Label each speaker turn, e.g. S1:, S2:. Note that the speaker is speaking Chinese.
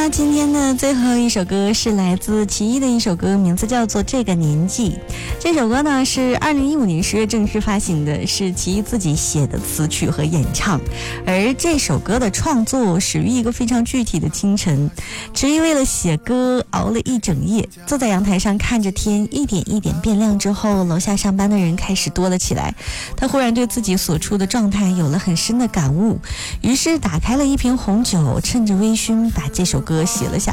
S1: 那今天呢，最后一首歌是来自奇艺的一首歌，名字叫做《这个年纪》。这首歌呢是2015年10月正式发行的，是奇艺自己写的词曲和演唱。而这首歌的创作始于一个非常具体的清晨，池艺为了写歌熬了一整夜，坐在阳台上看着天一点一点变亮之后，楼下上班的人开始多了起来。他忽然对自己所处的状态有了很深的感悟，于是打开了一瓶红酒，趁着微醺把这首歌写了下